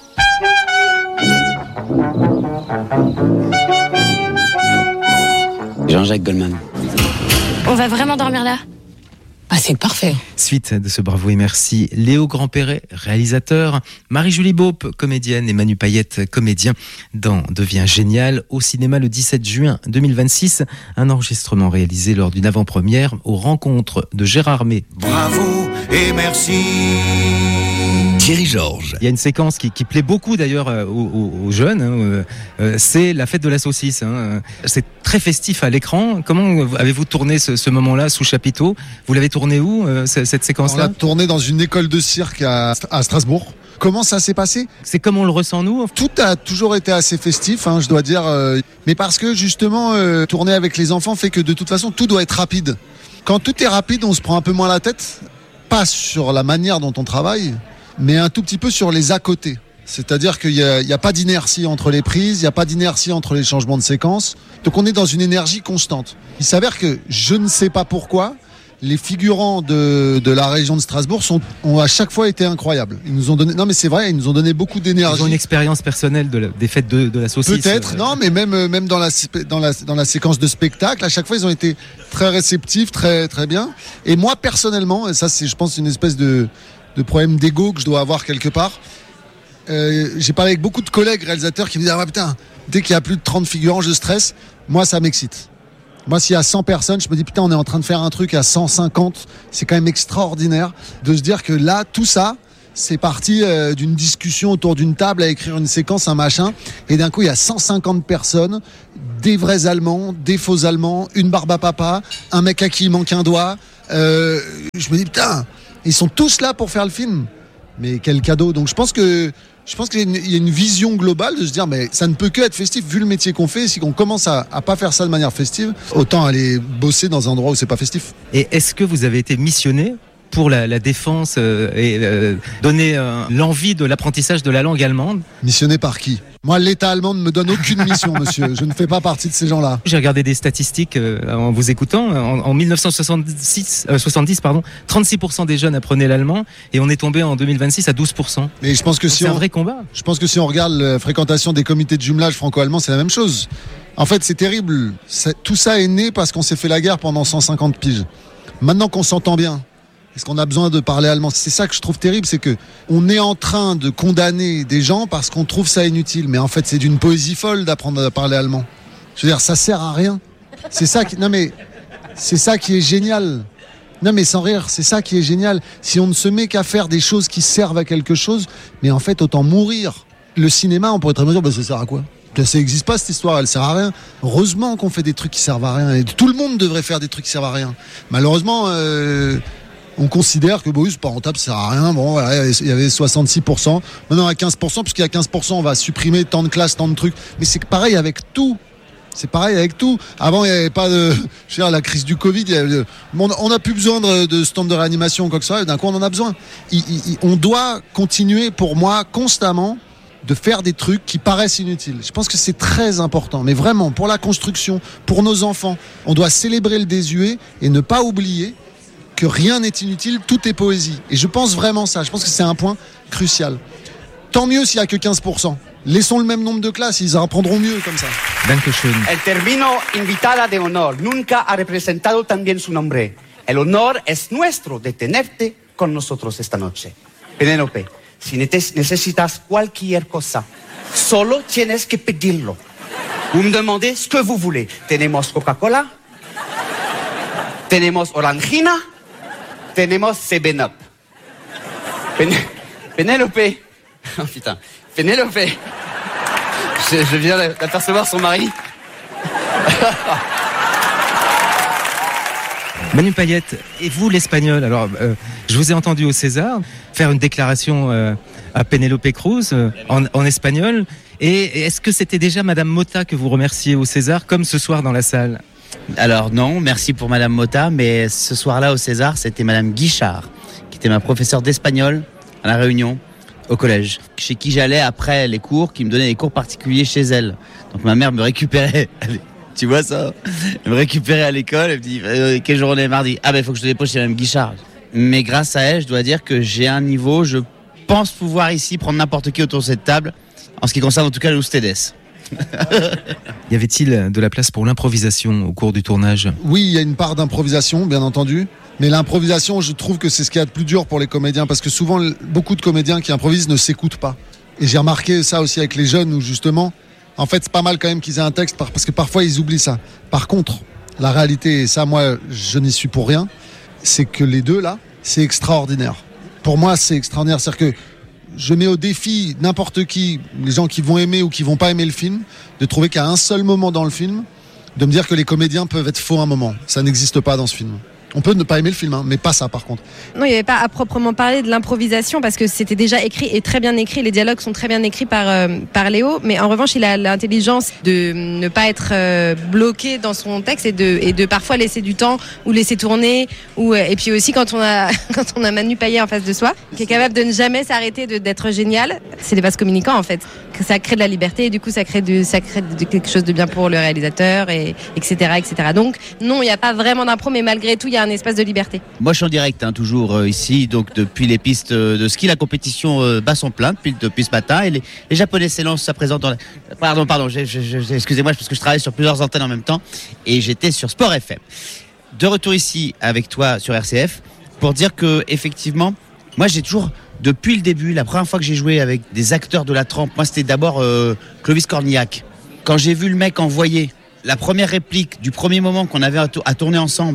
Jean-Jacques Goldman. On va vraiment dormir là ? Ah, c'est parfait. Suite de ce Bravo et merci, Léo Grandperret, réalisateur, Marie-Julie Beaupe, comédienne, et Manu Payette, comédien, dans Devient génial, au cinéma le dix-sept juin deux mille vingt-six. Un enregistrement réalisé lors d'une avant-première aux rencontres de Gérardmer. Bravo et merci. Thierry Georges. Il y a une séquence qui, qui plaît beaucoup d'ailleurs aux, aux, aux jeunes, hein, euh, c'est la fête de la saucisse. Hein. C'est très festif à l'écran. Comment avez-vous tourné ce, ce moment-là sous chapiteau ? Vous l'avez tourné où, euh, cette séquence-là ? On l'a tourné dans une école de cirque à, à Strasbourg. Comment ça s'est passé ? C'est comme on le ressent nous. Tout a toujours été assez festif, hein, je dois dire. Euh, mais parce que justement, euh, tourner avec les enfants fait que de toute façon, tout doit être rapide. Quand tout est rapide, on se prend un peu moins la tête. Pas sur la manière dont on travaille, mais un tout petit peu sur les à côté. C'est-à-dire qu'il n'y a, a pas d'inertie entre les prises, il n'y a pas d'inertie entre les changements de séquence. Donc on est dans une énergie constante. Il s'avère que je ne sais pas pourquoi, les figurants de, de la région de Strasbourg sont, ont à chaque fois été incroyables. Ils nous ont donné, non mais c'est vrai, ils nous ont donné beaucoup d'énergie. Ils ont une expérience personnelle de la, des fêtes de, de la saucisse. Peut-être, euh... non, mais même, même dans, la, dans, la, dans la séquence de spectacle, à chaque fois ils ont été très réceptifs, très, très bien. Et moi personnellement, et ça c'est je pense une espèce de, de problème d'ego que je dois avoir quelque part, euh, j'ai parlé avec beaucoup de collègues réalisateurs qui me disent ah putain, dès qu'il y a plus de trente figurants je stresse. Moi ça m'excite. Moi, s'il y a cent personnes, je me dis, putain, on est en train de faire un truc à cent cinquante. C'est quand même extraordinaire de se dire que là, tout ça, c'est parti euh, d'une discussion autour d'une table à écrire une séquence, un machin, et d'un coup il y a cent cinquante personnes, des vrais Allemands, des faux Allemands, une barbe à papa, un mec à qui il manque un doigt. Euh, je me dis putain, ils sont tous là pour faire le film. Mais quel cadeau. Donc je pense que je pense qu'il y a, une, il y a une vision globale de se dire mais ça ne peut que être festif vu le métier qu'on fait. Si on commence à, à pas faire ça de manière festive, autant aller bosser dans un endroit où c'est pas festif. Et est-ce que vous avez été missionné pour la, la défense euh, et euh, donner euh, l'envie de l'apprentissage de la langue allemande? Missionné par qui? Moi, l'État allemand ne me donne aucune mission, monsieur. Je ne fais pas partie de ces gens-là. J'ai regardé des statistiques euh, en vous écoutant. En, en dix-neuf cent soixante-six, euh, soixante-dix, pardon, trente-six pour cent des jeunes apprenaient l'allemand et on est tombé en deux mille vingt-six à douze pour cent. Mais je pense que Donc si c'est on, un vrai combat. Je pense que si on regarde la fréquentation des comités de jumelage franco-allemands, c'est la même chose. En fait, c'est terrible. C'est, tout ça est né parce qu'on s'est fait la guerre pendant cent cinquante piges. Maintenant qu'on s'entend bien, est-ce qu'on a besoin de parler allemand? C'est ça que je trouve terrible, c'est que on est en train de condamner des gens parce qu'on trouve ça inutile. Mais en fait, c'est d'une poésie folle d'apprendre à parler allemand. Je veux dire, ça sert à rien. C'est ça qui, non mais, c'est ça qui est génial. Non mais sans rire, c'est ça qui est génial. Si on ne se met qu'à faire des choses qui servent à quelque chose, mais en fait, autant mourir. Le cinéma, on pourrait très bien dire, bah, ça sert à quoi? Ça n'existe pas cette histoire, elle sert à rien. Heureusement qu'on fait des trucs qui servent à rien. Et tout le monde devrait faire des trucs qui servent à rien. Malheureusement, euh, on considère que bon, c'est pas rentable, ça sert à rien. Bon, voilà, il y avait soixante-six pour cent. Maintenant, à quinze pour cent, puisqu'il y a quinze pour cent, on va supprimer tant de classes, tant de trucs. Mais c'est pareil avec tout. C'est pareil avec tout. Avant, il n'y avait pas de. Je veux dire, la crise du Covid, il y avait, on n'a plus besoin de, de stand de réanimation ou quoi que ce soit. D'un coup, on en a besoin. Il, il, on doit continuer, pour moi, constamment, de faire des trucs qui paraissent inutiles. Je pense que c'est très important. Mais vraiment, pour la construction, pour nos enfants, on doit célébrer le désuet et ne pas oublier que rien n'est inutile, tout est poésie. Et je pense vraiment ça. Je pense que c'est un point crucial. Tant mieux s'il n'y a que quinze pour cent. Laissons le même nombre de classes, ils apprendront mieux comme ça. Dankeschön. El término invitada de honor nunca ha representado tan bien su nombre. El honor es nuestro de tenerte con nosotros esta noche. Penélope, si necesitas cualquier cosa, solo tienes que pedirlo. Vous me demandez ce que vous voulez. Tenemos Coca-Cola, tenemos Orangina, tenemos seven up. Pen- Penélope, oh putain, Penélope, je, je viens d'apercevoir son mari. Manu Payette, et vous l'espagnol? Alors, euh, je vous ai entendu au César faire une déclaration euh, à Penélope Cruz euh, en, en espagnol. Et est-ce que c'était déjà Madame Motta que vous remerciez au César, comme ce soir dans la salle? Alors non, merci pour Madame Motta, mais ce soir-là au César, c'était Madame Guichard, qui était ma professeure d'espagnol à La Réunion, au collège, chez qui j'allais après les cours, qui me donnait des cours particuliers chez elle. Donc ma mère me récupérait, tu vois ça, elle me récupérait à l'école, elle me dit euh, quelle journée mardi? Ah ben il faut que je te dépose chez Madame Guichard. Mais grâce à elle, je dois dire que j'ai un niveau, je pense pouvoir ici prendre n'importe qui autour de cette table, en ce qui concerne en tout cas le Ustedes. Y avait-il de la place pour l'improvisation au cours du tournage? Oui, il y a une part d'improvisation, bien entendu. Mais l'improvisation, je trouve que c'est ce qu'il y a de plus dur pour les comédiens. Parce que souvent, beaucoup de comédiens qui improvisent ne s'écoutent pas. Et j'ai remarqué ça aussi avec les jeunes, où justement, en fait, c'est pas mal quand même qu'ils aient un texte, parce que parfois, ils oublient ça. Par contre, la réalité, et ça, moi, je n'y suis pour rien, c'est que les deux, là, c'est extraordinaire. Pour moi, c'est extraordinaire. C'est-à-dire que je mets au défi n'importe qui, les gens qui vont aimer ou qui vont pas aimer le film, de trouver qu'à un seul moment dans le film, de me dire que les comédiens peuvent être faux un moment. Ça n'existe pas dans ce film. On peut ne pas aimer le film, hein, mais pas ça par contre. Non, il n'y avait pas à proprement parler de l'improvisation parce que c'était déjà écrit et très bien écrit. Les dialogues sont très bien écrits par, euh, par Léo, mais en revanche, il a l'intelligence de ne pas être euh, bloqué dans son texte et de, et de parfois laisser du temps ou laisser tourner. Ou, et puis aussi, quand on a, quand on a Manu Payet en face de soi, qui est capable de ne jamais s'arrêter de, d'être génial, c'est des vases communicants en fait. Que ça crée de la liberté et du coup, ça crée, de, ça crée de quelque chose de bien pour le réalisateur, et, etc., et cetera. Donc, non, il n'y a pas vraiment d'impro, mais malgré tout, il y a un espace de liberté. Moi je suis en direct hein, toujours euh, ici donc depuis les pistes de ski, la compétition euh, bat son plein depuis, depuis ce matin et les, les Japonais s'élancent à présent dans la... pardon pardon j'ai, j'ai, j'ai, excusez-moi parce que je travaille sur plusieurs antennes en même temps et j'étais sur Sport F M. De retour ici avec toi sur R C F pour dire que effectivement moi j'ai toujours depuis le début, la première fois que j'ai joué avec des acteurs de la trempe, moi c'était d'abord euh, Clovis Cornillac. Quand j'ai vu le mec envoyer la première réplique du premier moment qu'on avait à, to- à tourner ensemble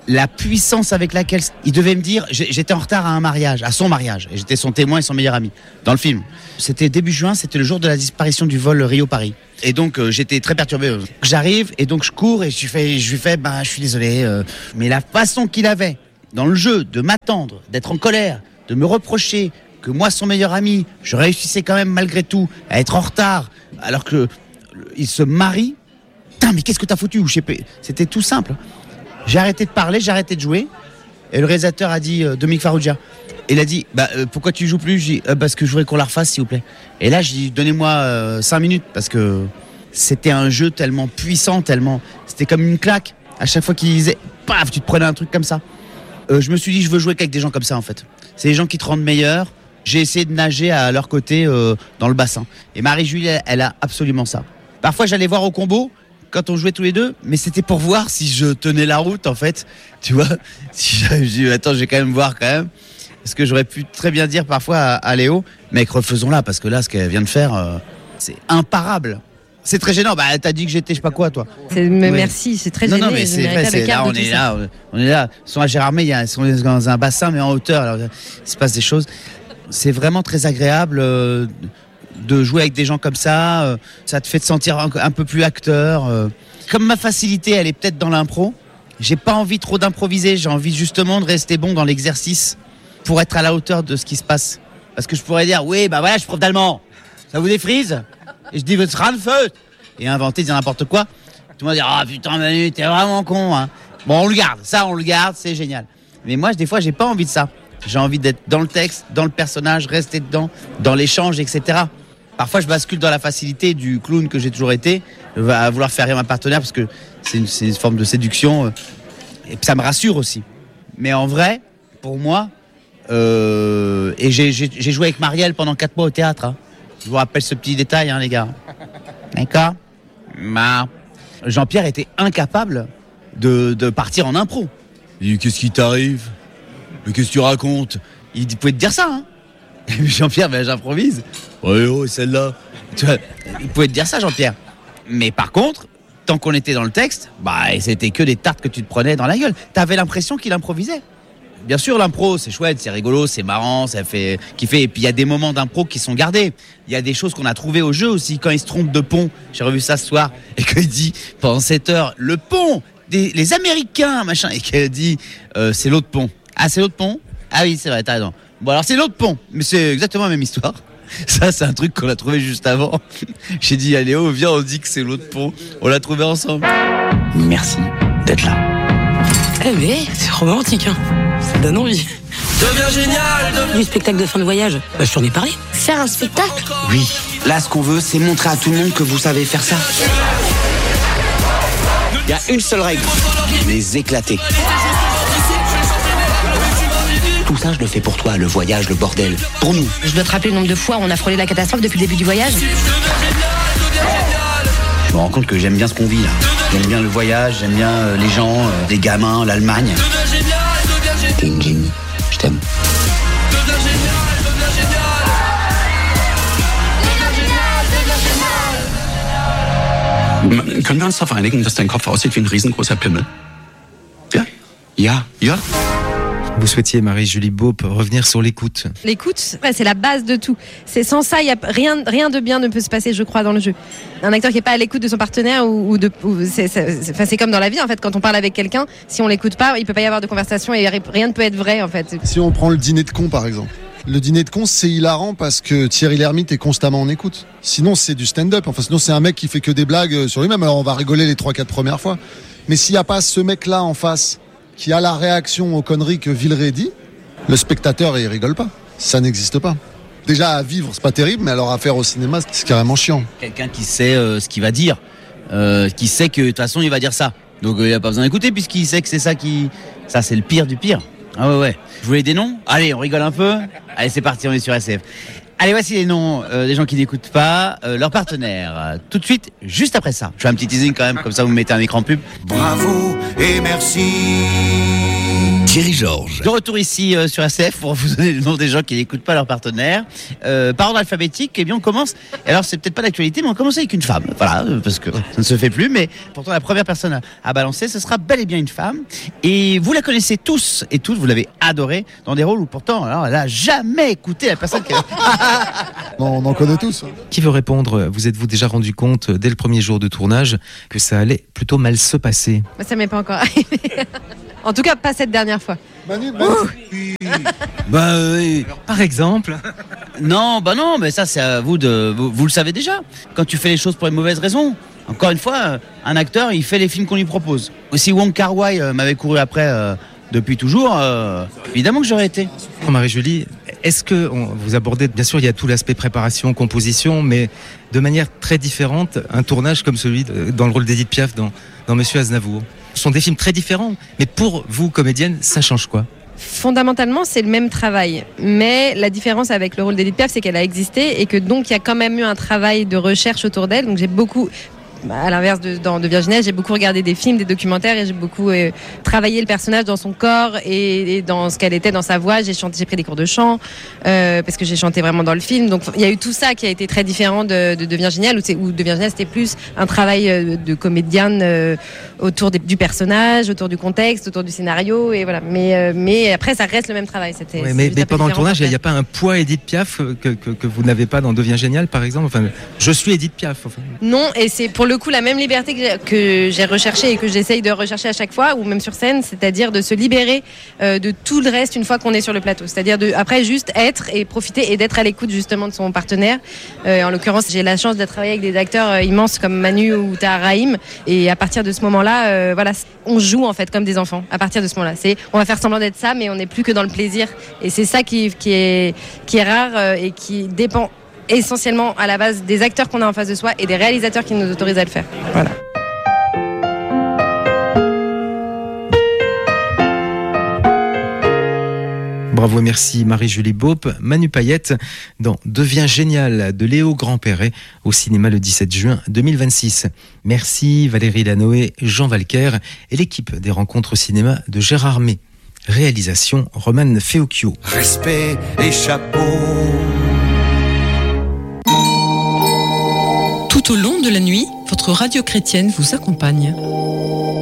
la puissance avec laquelle il devait me dire, j'étais en retard à un mariage, à son mariage, et j'étais son témoin et son meilleur ami dans le film. C'était début juin, c'était le jour de la disparition du vol Rio-Paris. Et donc euh, j'étais très perturbé. J'arrive et donc je cours et je lui fais, je lui fais, bah je suis désolé, euh, mais la façon qu'il avait dans le jeu de m'attendre, d'être en colère, de me reprocher que moi, son meilleur ami, je réussissais quand même malgré tout à être en retard, alors que il se marie. Putain, mais qu'est-ce que t'as foutu? Ou je sais pas. C'était tout simple. J'ai arrêté de parler, j'ai arrêté de jouer. Et le réalisateur a dit, euh, Dominique Farrugia, il a dit, bah, euh, pourquoi tu joues plus? J'ai dit, euh, parce que je voudrais qu'on la refasse, s'il vous plaît. Et là, j'ai dit, donnez-moi euh, cinq minutes, parce que c'était un jeu tellement puissant, tellement. C'était comme une claque. À chaque fois qu'il disait, paf, tu te prenais un truc comme ça. Euh, je me suis dit, je veux jouer qu'avec des gens comme ça, en fait. C'est des gens qui te rendent meilleur. J'ai essayé de nager à leur côté euh, dans le bassin. Et Marie-Julie, elle, elle a absolument ça. Parfois, j'allais voir au combo, quand on jouait tous les deux, mais c'était pour voir si je tenais la route, en fait. Tu vois, si je dis, attends, je vais quand même voir quand même. Parce que j'aurais pu très bien dire parfois à, à Léo, mec, refaisons-la, parce que là, ce qu'elle vient de faire, euh, c'est imparable. C'est très gênant. Bah, t'as dit que j'étais, je sais pas quoi, toi. C'est, mais oui. Merci, c'est très non, gênant. Non, mais c'est vrai, c'est là, on est là, on est là. Ils sont à Gérardmer, ils sont dans un bassin, mais en hauteur. Alors, il se passe des choses. C'est vraiment très agréable euh, de jouer avec des gens comme ça. Euh, ça te fait te sentir un, un peu plus acteur. Euh. Comme ma facilité, elle est peut-être dans l'impro. J'ai pas envie trop d'improviser. J'ai envie justement de rester bon dans l'exercice pour être à la hauteur de ce qui se passe. Parce que je pourrais dire, oui, bah voilà, je suis prof d'allemand. Ça vous défrise? Et je dis, votre Ranfeu et inventer, dire n'importe quoi. Tout le monde dit, ah oh, putain, Manu, t'es vraiment con. Hein. Bon, on le garde. Ça, on le garde, c'est génial. Mais moi, des fois, j'ai pas envie de ça. J'ai envie d'être dans le texte, dans le personnage, rester dedans, dans l'échange, et cetera. Parfois, je bascule dans la facilité du clown que j'ai toujours été, à vouloir faire rire ma partenaire, parce que c'est une, c'est une forme de séduction. Et puis ça me rassure aussi. Mais en vrai, pour moi, euh, et j'ai, j'ai, j'ai joué avec Marielle pendant quatre mois au théâtre. Hein. Je vous rappelle ce petit détail, hein, les gars. D'accord? Bah, Jean-Pierre était incapable de, de partir en impro. Il dit, qu'est-ce qui t'arrive? Mais qu'est-ce que tu racontes? Il pouvait te dire ça, hein. Et Jean-Pierre, ben j'improvise. Ouais, oh, celle-là. Tu vois, il pouvait te dire ça, Jean-Pierre. Mais par contre, tant qu'on était dans le texte, bah, c'était que des tartes que tu te prenais dans la gueule. T'avais l'impression qu'il improvisait. Bien sûr, l'impro, c'est chouette, c'est rigolo, c'est marrant, ça fait kiffer. Et puis il y a des moments d'impro qui sont gardés. Il y a des choses qu'on a trouvées au jeu aussi. Quand il se trompe de pont, j'ai revu ça ce soir, et qu'il dit pendant sept heures, le pont, des, les Américains, machin, et qu'il dit, euh, c'est l'autre pont. Ah, c'est l'autre pont? Ah oui, c'est vrai, t'as raison. Bon, alors c'est l'autre pont, mais c'est exactement la même histoire. Ça, c'est un truc qu'on a trouvé juste avant. J'ai dit à Léo, viens, on dit que c'est l'autre pont. On l'a trouvé ensemble. Merci d'être là. Eh mais, c'est romantique, hein. Ça donne envie. Deviens génial, deviens... Du spectacle de fin de voyage, bah, je t'en ai parlé. Faire un spectacle? Oui. Là, ce qu'on veut, c'est montrer à tout le monde que vous savez faire ça. Il y a une seule règle. Les éclater. Tout ça, je le fais pour toi, le voyage, le bordel. Pour nous. Je dois te rappeler le nombre de fois où on a frôlé la catastrophe depuis le début du voyage. Je me rends compte que j'aime bien ce qu'on vit là. J'aime bien le voyage, j'aime bien euh, les gens, euh, les gamins, l'Allemagne. T'es une génie, je t'aime. Können wir uns darauf einigen, dass dein Kopf aussieht wie ein riesengroßer Pimmel? Ja? Ja? Ja? Vous souhaitiez, Marie-Julie Beaup, revenir sur l'écoute. L'écoute, ouais, c'est la base de tout. C'est sans ça, y a rien, rien de bien ne peut se passer, je crois, dans le jeu. Un acteur qui n'est pas à l'écoute de son partenaire, ou, ou de, ou c'est, c'est, c'est, c'est comme dans la vie, en fait. Quand on parle avec quelqu'un, si on l'écoute pas, il peut pas y avoir de conversation et rien ne peut être vrai, en fait. Si on prend le dîner de cons, par exemple. Le dîner de cons, c'est hilarant parce que Thierry Lhermitte est constamment en écoute. Sinon, c'est du stand-up. Enfin, sinon, c'est un mec qui fait que des blagues sur lui-même. Alors, on va rigoler les trois quatre premières fois. Mais s'il n'y a pas ce mec-là en face qui a la réaction aux conneries que Villeray dit, le spectateur, il rigole pas. Ça n'existe pas. Déjà, à vivre, c'est pas terrible, mais alors à faire au cinéma, c'est carrément chiant. Quelqu'un qui sait euh, ce qu'il va dire, euh, qui sait que de toute façon, il va dire ça. Donc, euh, il n'a pas besoin d'écouter puisqu'il sait que c'est ça qui... Ça, c'est le pire du pire. Ah ouais, ouais. Vous voulez des noms? Allez, on rigole un peu. Allez, c'est parti, on est sur S F. Allez, voici les noms euh, des gens qui n'écoutent pas, euh, leurs partenaires. Euh, tout de suite, juste après ça. Je fais un petit teasing quand même, comme ça vous me mettez un écran pub. Bravo et merci. Thierry Georges. De retour ici euh, sur R C F pour vous donner le nom des gens qui n'écoutent pas leurs partenaires. Euh, par ordre alphabétique, eh bien on commence. Alors c'est peut-être pas d'actualité, mais on commence avec une femme. Voilà, euh, parce que ça ne se fait plus. Mais pourtant la première personne à, à balancer, ce sera bel et bien une femme. Et vous la connaissez tous et toutes. Vous l'avez adorée dans des rôles où pourtant, alors, elle a jamais écouté la personne qui. Non, on en connaît tous. Qui veut répondre? Vous êtes-vous déjà rendu compte dès le premier jour de tournage que ça allait plutôt mal se passer? Ça m'est pas encore arrivé. En tout cas, pas cette dernière fois. Manu, Manu. Bah, euh, Par exemple. non, bah non, mais ça c'est à vous de. Vous, vous le savez déjà. Quand tu fais les choses pour une mauvaise raison. Encore une fois, un acteur, il fait les films qu'on lui propose. Si Wong Kar-wai euh, m'avait couru après euh, depuis toujours, euh, évidemment que j'aurais été. Marie-Julie, est-ce que on, vous abordez, bien sûr, il y a tout l'aspect préparation, composition, mais de manière très différente, un tournage comme celui de, dans le rôle d'Edith Piaf dans, dans Monsieur Aznavour. Ce sont des films très différents, mais pour vous, comédienne, ça change quoi? Fondamentalement, c'est le même travail. Mais la différence avec le rôle d'Edith Piaf, c'est qu'elle a existé et que donc il y a quand même eu un travail de recherche autour d'elle. Donc j'ai beaucoup... À l'inverse de, dans, de Virginie, j'ai beaucoup regardé des films, des documentaires et j'ai beaucoup euh, travaillé le personnage dans son corps et, et dans ce qu'elle était, dans sa voix. J'ai chanté, j'ai pris des cours de chant euh, parce que j'ai chanté vraiment dans le film. Donc il y a eu tout ça qui a été très différent de, de, de Virginie, où, où de Virginie c'était plus un travail euh, de comédienne euh, autour des, du personnage, autour du contexte, autour du scénario et voilà. Mais, euh, mais après ça reste le même travail. C'était. Ouais, mais mais pendant le tournage, il n'y a, a pas un poids Edith Piaf que, que, que vous n'avez pas dans Devient Génial, par exemple. Enfin, je suis Edith Piaf. Enfin. Non, et c'est pour le coup la même liberté que j'ai, que j'ai recherchée et que j'essaye de rechercher à chaque fois, ou même sur scène, c'est-à-dire de se libérer euh, de tout le reste une fois qu'on est sur le plateau. C'est-à-dire de après juste être et profiter et d'être à l'écoute justement de son partenaire. Euh, en l'occurrence, j'ai la chance de travailler avec des acteurs euh, immenses comme Manu ou Tahar Rahim. Et à partir de ce moment-là, euh, voilà, on joue en fait comme des enfants. À partir de ce moment-là, c'est on va faire semblant d'être ça, mais on n'est plus que dans le plaisir. Et c'est ça qui, qui est qui est rare euh, et qui dépend essentiellement à la base des acteurs qu'on a en face de soi et des réalisateurs qui nous autorisent à le faire. Voilà. Bravo et merci Marie-Julie Beaupe. Manu Payette dans Devient Génial de Léo Grand-Perret au cinéma le dix-sept juin deux mille vingt-six. Merci Valérie Lanoé, Jean Valquer et l'équipe des rencontres cinéma de Gérard May. Réalisation Romane Feocchio. Respect et chapeau. Tout au long de la nuit, votre radio chrétienne vous accompagne.